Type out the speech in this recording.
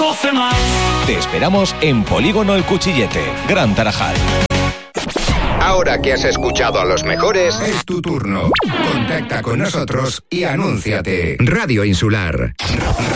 Te esperamos en Polígono El Cuchillete, Gran Tarajal. Ahora que has escuchado a los mejores, es tu turno. Contacta con nosotros y anúnciate. Radio Insular.